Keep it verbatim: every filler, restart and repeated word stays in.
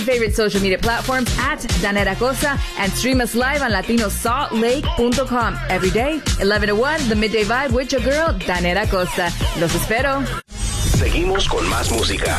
your favorite social media platforms at Danette Acosta and stream us live on latino salt lake dot com. Every day, eleven to one, The Midday Vibe with your girl, Danette Acosta. Los espero. Seguimos con más música.